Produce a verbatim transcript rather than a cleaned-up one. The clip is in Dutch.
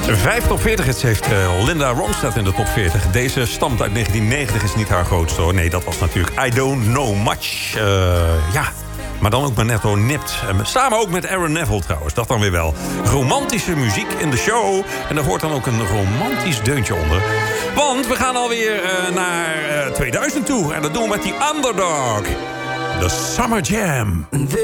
Vijf top veertig hits heeft uh, Linda Ronstadt in de top veertig. Deze stamt uit negentien negentig, is niet haar grootste hoor. Nee, dat was natuurlijk I Don't Know Much. Uh, ja, maar dan ook met Netto Nipt. Uh, samen ook met Aaron Neville trouwens, dat dan weer wel. Romantische muziek in de show. En daar hoort dan ook een romantisch deuntje onder. Want we gaan alweer uh, naar uh, tweeduizend toe. En dat doen we met die Underdog. The Summer Jam.